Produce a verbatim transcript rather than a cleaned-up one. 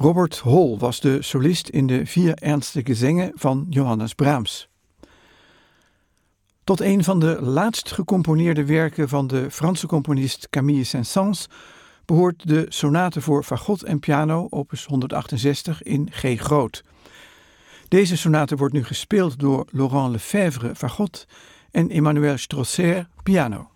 Robert Hol was de solist in de vier ernstige Gesänge van Johannes Brahms. Tot een van de laatst gecomponeerde werken van de Franse componist Camille Saint-Saëns behoort de sonate voor fagot en piano opus honderdachtenzestig in G groot. Deze sonate wordt nu gespeeld door Laurent Lefèvre fagot en Emmanuel Strosser piano.